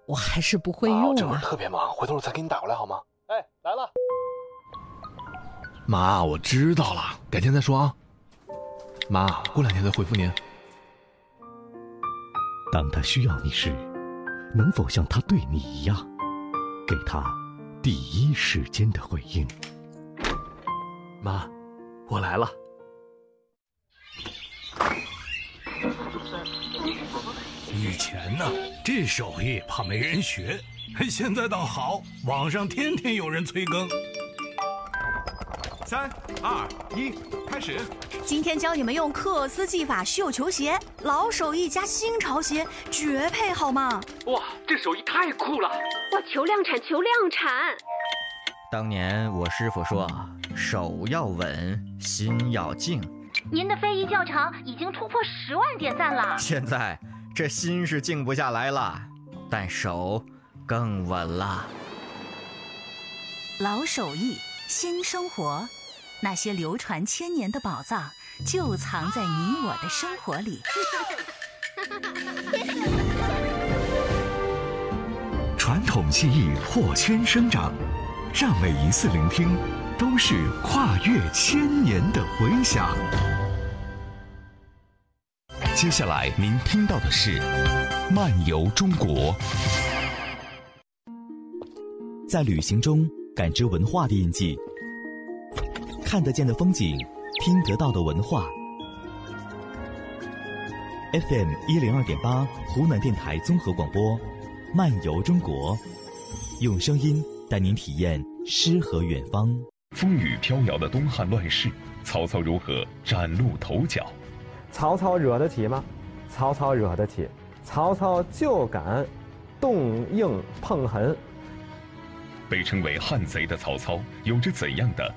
我还是不会用这会儿特别忙，回头我再给你打过来好吗？哎，来了。 妈，我知道了，改天再说啊。妈，过2天再回复您。 当他需要你时，能否像他对你一样，给他第一时间的回应？ 妈，我来了。 以前呢，这手艺怕没人学，现在倒好，网上天天有人催更。 3、2、1，开始！ 今天教你们用克斯技法绣球鞋，老手艺加新潮鞋，绝配好吗？ 哇，这手艺太酷了！ 哇，求量产，求量产！ 当年我师傅说，手要稳，心要静。 您的非遗教场已经突破10万点赞了。 现在这心是静不下来了，但手更稳了。 老手艺，新生活，那些流传1000年的宝藏，就藏在你我的生活里。 传统技艺破圈生长，让每一次聆听都是跨越1000年的回响。接下来您听到的是《漫游中国》。 在旅行中感知文化的印记，看得见的风景，听得到的文化。FM 102.8湖南电台综合广播，《漫游中国》，用声音带您体验诗和远方。 风雨飘摇的东汉乱世，曹操如何崭露头角？ 曹操惹得起吗？曹操惹得起，曹操就敢动硬碰狠。 被称为汉贼的曹操有着怎样的